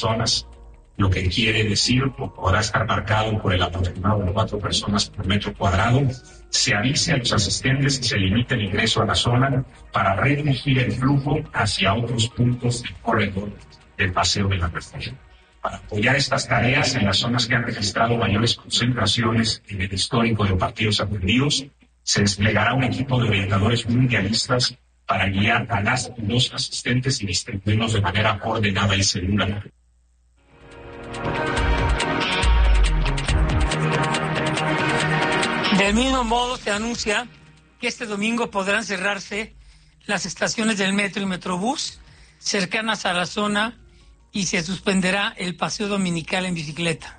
personas, lo que quiere decir o podrá estar marcado por el aproximado de 4 personas por metro cuadrado. Se avise a los asistentes y se limite el ingreso a la zona para redirigir el flujo hacia otros puntos del corredor del Paseo de la Reforma. Para apoyar estas tareas en las zonas que han registrado mayores concentraciones en el histórico de partidos aprendidos, se desplegará un equipo de orientadores mundialistas para guiar a las y los asistentes y distribuirlos de manera ordenada y segura. Del mismo modo, se anuncia que este domingo podrán cerrarse las estaciones del metro y metrobús cercanas a la zona y se suspenderá el paseo dominical en bicicleta.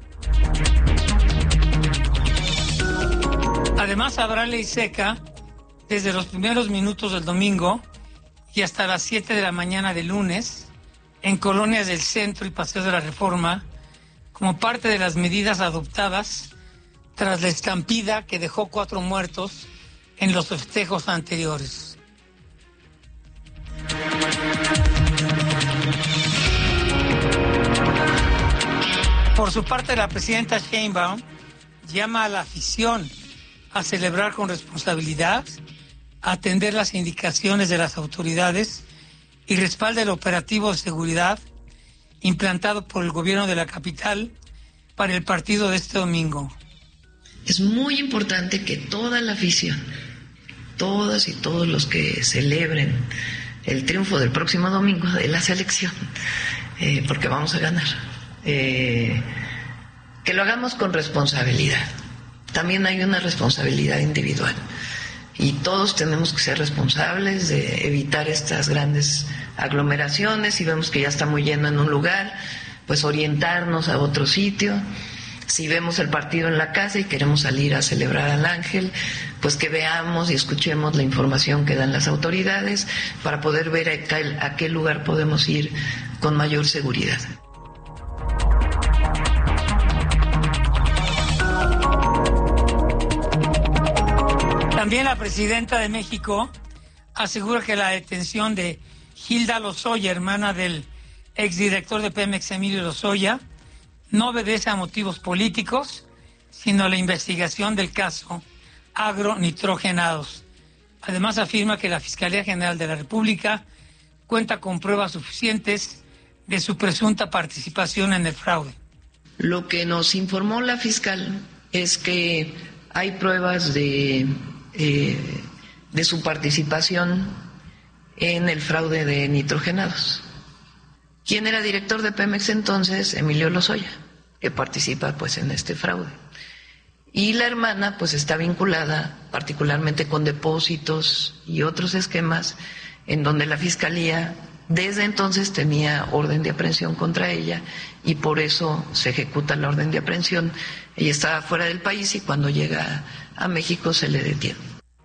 Además, habrá ley seca desde los primeros minutos del domingo y hasta las 7 de la mañana del lunes en colonias del centro y Paseo de la Reforma, como parte de las medidas adoptadas tras la estampida que dejó 4 muertos en los festejos anteriores. Por su parte, la presidenta Sheinbaum llama a la afición a celebrar con responsabilidad, atender las indicaciones de las autoridades y respalda el operativo de seguridad implantado por el gobierno de la capital para el partido de este domingo. Es muy importante que toda la afición, todas y todos los que celebren el triunfo del próximo domingo de la selección, porque vamos a ganar, que lo hagamos con responsabilidad. También hay una responsabilidad individual y todos tenemos que ser responsables de evitar estas grandes aglomeraciones. Si vemos que ya está muy lleno en un lugar, pues orientarnos a otro sitio. Si vemos el partido en la casa y queremos salir a celebrar al Ángel, pues que veamos y escuchemos la información que dan las autoridades para poder ver a qué lugar podemos ir con mayor seguridad. También la presidenta de México asegura que la detención de Hilda Lozoya, hermana del exdirector de Pemex, Emilio Lozoya, no obedece a motivos políticos, sino a la investigación del caso agronitrogenados. Además, afirma que la Fiscalía General de la República cuenta con pruebas suficientes de su presunta participación en el fraude. Lo que nos informó la fiscal es que hay pruebas de su participación en el fraude de nitrogenados. ¿Quién era director de Pemex entonces? Emilio Lozoya, que participa pues en este fraude. Y la hermana pues está vinculada particularmente con depósitos y otros esquemas en donde la Fiscalía desde entonces tenía orden de aprehensión contra ella y por eso se ejecuta la orden de aprehensión. Ella estaba fuera del país y cuando llega a México se le detiene.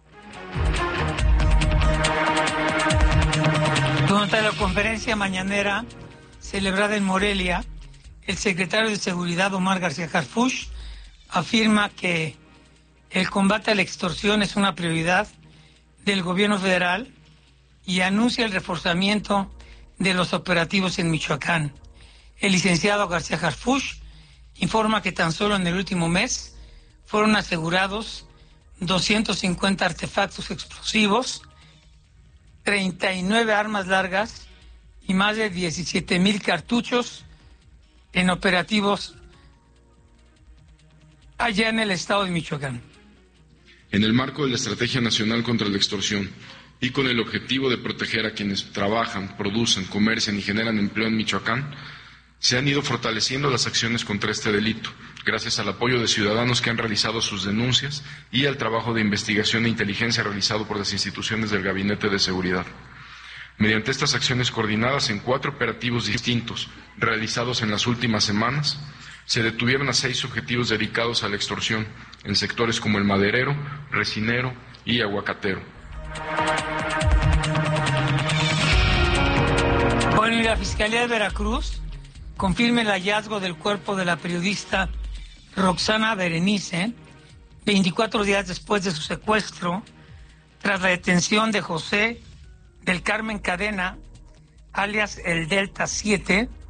Durante la conferencia mañanera celebrada en Morelia, el secretario de Seguridad, Omar García Harfuch, afirma que el combate a la extorsión es una prioridad del gobierno federal y anuncia el reforzamiento de los operativos en Michoacán. El licenciado García Harfuch informa que tan solo en el último mes fueron asegurados 250 artefactos explosivos, 39 armas largas y más de 17,000 cartuchos en operativos allá en el estado de Michoacán. En el marco de la Estrategia Nacional contra la Extorsión y con el objetivo de proteger a quienes trabajan, producen, comercian y generan empleo en Michoacán, se han ido fortaleciendo las acciones contra este delito, gracias al apoyo de ciudadanos que han realizado sus denuncias y al trabajo de investigación e inteligencia realizado por las instituciones del Gabinete de Seguridad. Mediante estas acciones coordinadas en 4 operativos distintos realizados en las últimas semanas, se detuvieron a 6 objetivos dedicados a la extorsión en sectores como el maderero, resinero y aguacatero. Bueno, y la Fiscalía de Veracruz confirma el hallazgo del cuerpo de la periodista Roxana Berenice, 24 días después de su secuestro, tras la detención de José del Carmen Cadena, alias el Delta 7,